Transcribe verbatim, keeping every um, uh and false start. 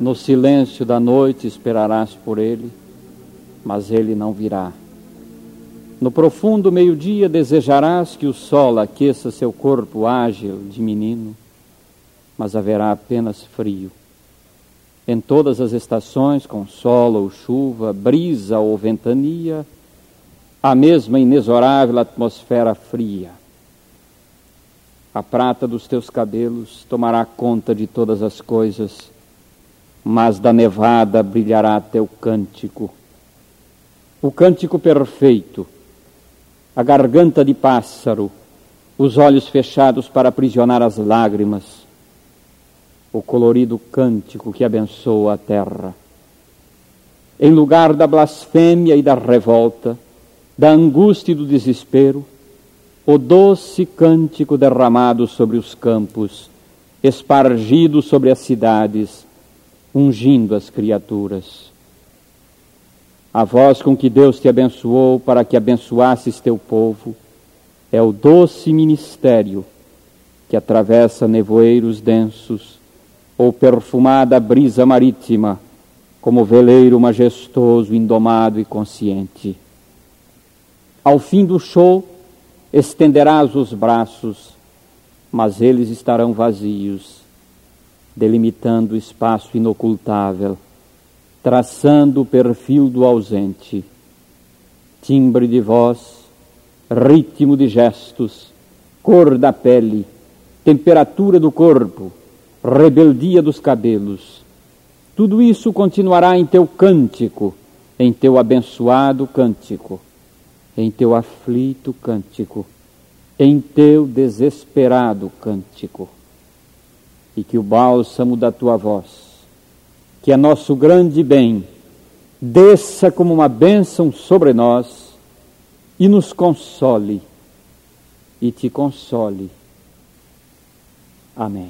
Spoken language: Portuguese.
No silêncio da noite esperarás por ele, mas ele não virá. No profundo meio-dia desejarás que o sol aqueça seu corpo ágil de menino, mas haverá apenas frio. Em todas as estações, com sol ou chuva, brisa ou ventania, a mesma inexorável atmosfera fria. A prata dos teus cabelos tomará conta de todas as coisas, mas da nevada brilhará teu cântico. O cântico perfeito, a garganta de pássaro, os olhos fechados para aprisionar as lágrimas, o colorido cântico que abençoa a terra. Em lugar da blasfêmia e da revolta, da angústia e do desespero, o doce cântico derramado sobre os campos, espargido sobre as cidades, ungindo as criaturas. A voz com que Deus te abençoou para que abençoasses teu povo é o doce ministério que atravessa nevoeiros densos ou perfumada brisa marítima, como veleiro majestoso, indomado e consciente. Ao fim do show, estenderás os braços, mas eles estarão vazios, delimitando o espaço inocultável, traçando o perfil do ausente. Timbre de voz, ritmo de gestos, cor da pele, temperatura do corpo, rebeldia dos cabelos, tudo isso continuará em teu cântico, em teu abençoado cântico, em teu aflito cântico, em teu desesperado cântico. E que o bálsamo da tua voz, que é nosso grande bem, desça como uma bênção sobre nós e nos console, e te console. Amém.